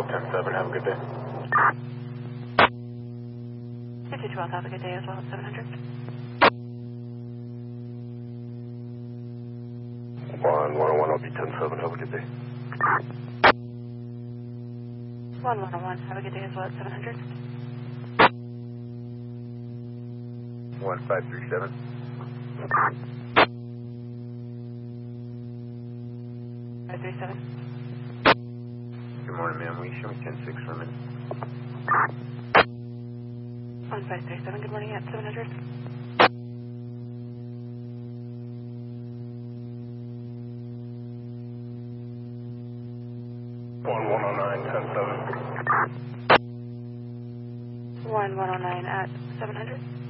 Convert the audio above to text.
12, 10-7, have a good day. 5212, have a good day as well at 700. 101, I'll be 10-7, have a good day. 1101, have a good day as well at 700. 1537. 537. Good morning, ma'am. Will you show me 10-6 for a minute? 1537, good morning at 700. 1109, 10-7. 1109 at 700.